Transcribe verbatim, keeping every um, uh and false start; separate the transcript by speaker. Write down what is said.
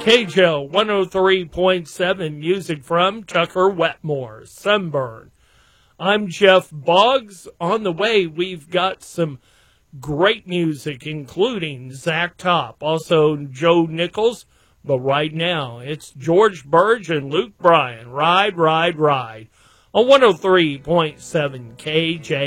Speaker 1: K J O one oh three point seven, music from Tucker Wetmore, Sunburn. I'm Jeff Boggs. On the way, we've got some great music, including Zach Top, also Joe Nichols. But right now, it's George Burge and Luke Bryan. Ride, ride, ride. On one oh three point seven K J